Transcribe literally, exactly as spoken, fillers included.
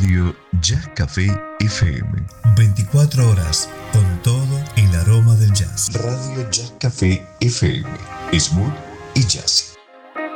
Radio Jazz Café F M. veinticuatro horas con todo el aroma del jazz. Radio Jazz Café F M. Smooth y jazz.